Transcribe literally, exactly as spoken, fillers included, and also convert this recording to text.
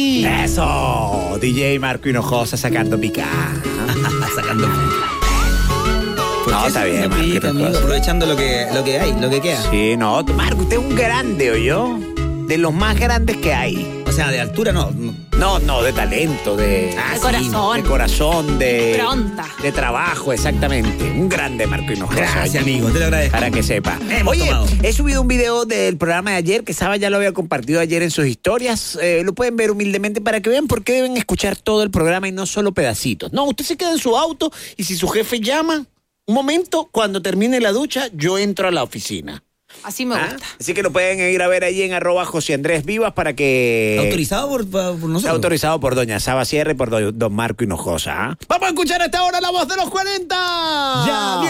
Eso, D J Marco Hinojosa sacando pica. Sacando No, está bien, Marco pica, amigo, Hinojosa. aprovechando lo que, lo que hay, lo que queda. Sí, no, Marco, usted es un grande, ¿oyó? De los más grandes que hay. O sea, de altura no. No, no, de talento, de... Ah, de sí, corazón. De corazón, de... Pronta. De trabajo, exactamente. Un grande Marco Hinojosa. Gracias, amigo, te lo agradezco. Para que sepa. Hemos Oye, tomado. he subido un video del programa de ayer, que Saba ya lo había compartido ayer en sus historias. Eh, lo pueden ver humildemente para que vean por qué deben escuchar todo el programa y no solo pedacitos. No, usted se queda en su auto y si su jefe llama, un momento, cuando termine la ducha, yo entro a la oficina. Así me ¿Ah? gusta. Así que lo pueden ir a ver allí en arroba José Andrés Vivas para que... ¿Autorizado por, por nosotros? Está autorizado por doña Saba Sierra y por don, don Marco Hinojosa. ¿Ah? Vamos a escuchar hasta ahora la voz de los cuarenta. Ya, bien.